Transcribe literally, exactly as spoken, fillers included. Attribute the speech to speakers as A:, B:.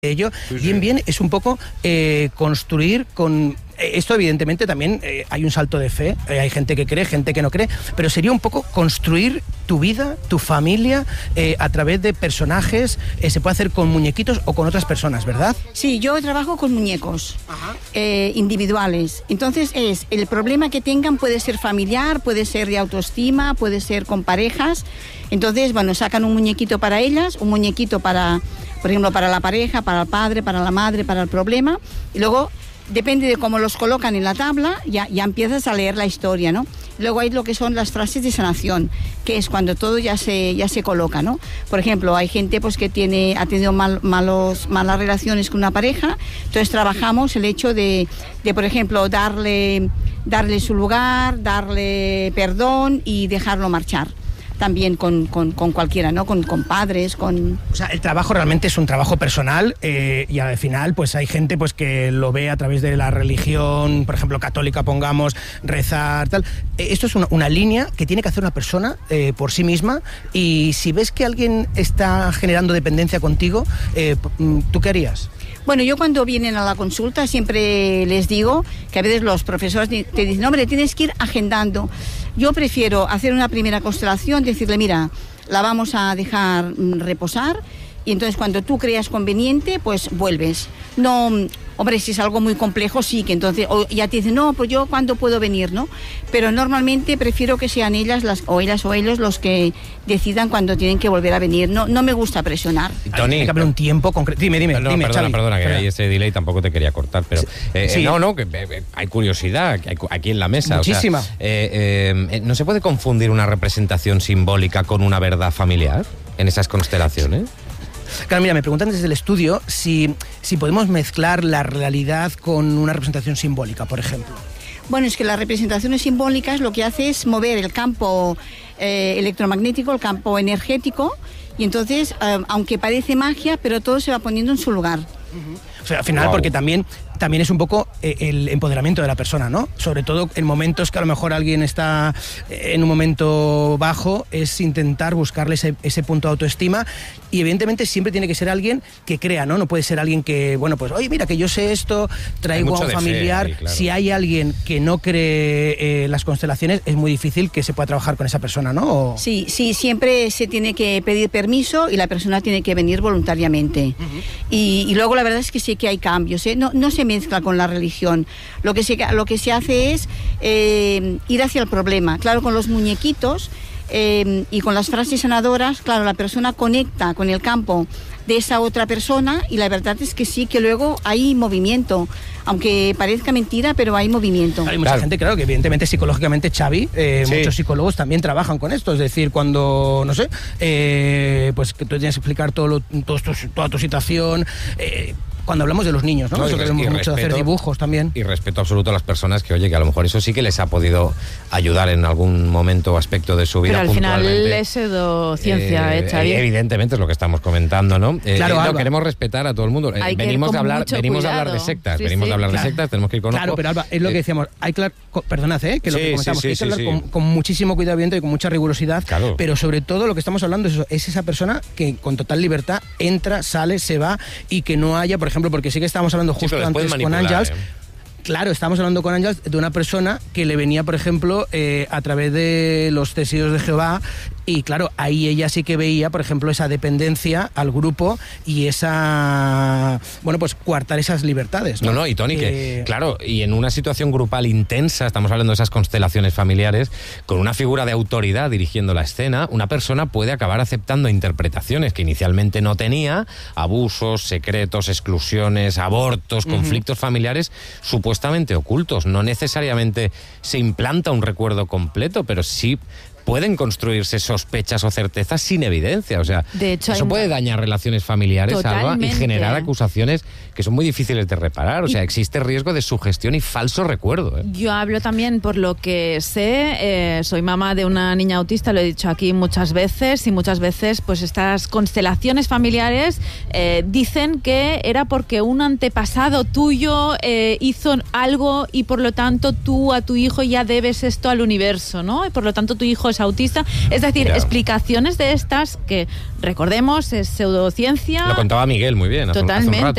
A: ello,
B: sí, sí.
A: bien bien es un poco eh, construir con... Esto evidentemente también eh, hay un salto de fe, eh, hay gente que cree, gente que no cree, pero sería un poco construir tu vida, tu familia, eh, a través de personajes, eh, se puede hacer con muñequitos o con otras personas, ¿verdad?
C: Sí, yo trabajo con muñecos eh, individuales, entonces es, el problema que tengan puede ser familiar, puede ser de autoestima, puede ser con parejas, entonces, bueno, sacan un muñequito para ellas, un muñequito para, por ejemplo, para la pareja, para el padre, para la madre, para el problema, y luego... Depende de cómo los colocan en la tabla, ya, ya empiezas a leer la historia, ¿no? Luego hay lo que son las frases de sanación, que es cuando todo ya se, ya se coloca, ¿no? Por ejemplo, hay gente pues, que tiene, ha tenido mal, malos, malas relaciones con una pareja, entonces trabajamos el hecho de, de por ejemplo, darle, darle su lugar, darle perdón y dejarlo marchar. También con, con, con cualquiera, ¿no? Con, con padres, con...
A: O sea, el trabajo realmente es un trabajo personal eh, y al final pues hay gente pues que lo ve a través de la religión, por ejemplo, católica, pongamos, rezar, tal. Eh, esto es una, una línea que tiene que hacer una persona eh, por sí misma y si ves que alguien está generando dependencia contigo, eh, ¿tú qué harías?
C: Bueno, yo cuando vienen a la consulta siempre les digo que a veces los profesores te dicen, hombre, tienes que ir agendando. Yo prefiero hacer una primera constelación, decirle, mira, la vamos a dejar reposar y entonces cuando tú creas conveniente, pues vuelves. No, hombre, si es algo muy complejo, sí, que entonces o ya te dicen, no, pues yo cuándo puedo venir, ¿no? Pero normalmente prefiero que sean ellas las, o ellas o ellos los que decidan cuando tienen que volver a venir. No, no me gusta presionar.
A: Tony, tiene que haber un tiempo concreto. Dime, dime,
B: no,
A: dime,
B: perdona,
A: Xavi.
B: perdona, que
A: Perdona.
B: hay ese delay, tampoco te quería cortar, pero eh,
A: sí.
B: eh, no, no, que eh, hay curiosidad hay, aquí en la mesa.
A: Muchísima.
B: O sea, eh, eh, ¿no se puede confundir una representación simbólica con una verdad familiar en esas constelaciones?
A: Claro, mira, me preguntan desde el estudio si, si podemos mezclar la realidad con una representación simbólica, por ejemplo.
C: Bueno, es que las representaciones simbólicas lo que hace es mover el campo eh, electromagnético, el campo energético, y entonces, eh, aunque parece magia, pero todo se va poniendo en su lugar.
A: Uh-huh. O sea, al final, wow. porque también, también es un poco eh, el empoderamiento de la persona, ¿no? Sobre todo en momentos que a lo mejor alguien está en un momento bajo, es intentar buscarle ese, ese punto de autoestima y evidentemente siempre tiene que ser alguien que crea, ¿no? No puede ser alguien que, bueno, pues, oye, mira, que yo sé esto, traigo a un familiar. Fe, ahí, claro. Si hay alguien que no cree eh, las constelaciones, es muy difícil que se pueda trabajar con esa persona, ¿no? O...
C: Sí, sí, siempre se tiene que pedir permiso y la persona tiene que venir voluntariamente. Uh-huh. y, y luego la verdad es que sí que hay cambios, ¿eh? No, no se mezcla con la religión. Lo que se, lo que se hace es eh, ir hacia el problema. Claro, con los muñequitos eh, y con las frases sanadoras, claro, la persona conecta con el campo de esa otra persona y la verdad es que sí, que luego hay movimiento. Aunque parezca mentira, pero hay movimiento.
A: Hay mucha claro. gente, claro, que evidentemente psicológicamente, Xavi, eh, sí. muchos psicólogos también trabajan con esto. Es decir, cuando, no sé, eh, pues que tú tienes que explicar todo lo, todo tu, toda tu situación... Eh, cuando hablamos de los niños, ¿no?
B: no
A: Eso que queremos mucho de hacer dibujos también.
B: Y respeto absoluto a las personas que, oye, que a lo mejor eso sí que les ha podido ayudar en algún momento o aspecto de su vida.
D: Pero al final es pseudociencia,
B: eh,
D: ¿eh, Xavi?
B: Evidentemente es lo que estamos comentando, ¿no? Eh,
A: claro,
B: no, queremos respetar a todo el mundo. Eh, venimos de hablar, venimos de hablar de sectas, sí, venimos sí, de hablar
A: claro.
B: de sectas, tenemos que ir con
A: Claro,
B: ojo.
A: pero Alba, es lo que decíamos, hay que perdonad, ¿eh? Que lo
B: sí,
A: que comentamos,
B: sí,
A: que
B: sí,
A: hay que
B: sí,
A: hablar
B: sí.
A: Con, con muchísimo cuidado y con mucha rigurosidad,
B: claro.
A: pero sobre todo lo que estamos hablando es, eso, es esa persona que con total libertad entra, sale, se va y que no haya, por ejemplo, porque sí que estábamos hablando justo
B: sí,
A: antes con Ángels,
B: ¿eh?
A: Claro, estamos hablando con Ángels de una persona que le venía, por ejemplo, eh, a través de los testigos de Jehová y claro, ahí ella sí que veía, por ejemplo, esa dependencia al grupo y esa, bueno, pues coartar esas libertades. No,
B: no, no y Tony, eh... que claro, y en una situación grupal intensa, estamos hablando de esas constelaciones familiares, con una figura de autoridad dirigiendo la escena, una persona puede acabar aceptando interpretaciones que inicialmente no tenía, abusos, secretos, exclusiones, abortos, uh-huh. conflictos familiares, supuestamente supuestamente ocultos. No necesariamente se implanta un recuerdo completo, pero sí pueden construirse sospechas o certezas sin evidencia. O sea,
D: de hecho,
B: eso puede dañar relaciones familiares, Alba, y generar acusaciones que son muy difíciles de reparar. O sea, existe riesgo de sugestión y falso recuerdo, ¿eh?
D: Yo hablo también por lo que sé. Eh, soy mamá de una niña autista, lo he dicho aquí muchas veces, y muchas veces pues estas constelaciones familiares eh, dicen que era porque un antepasado tuyo eh, hizo algo y por lo tanto tú a tu hijo ya debes esto al universo, ¿no? Y por lo tanto tu hijo es autista. Es decir, Mira. explicaciones de estas que, recordemos, es pseudociencia.
B: Lo contaba Miguel muy bien hace,
D: Totalmente.
B: hace un rato.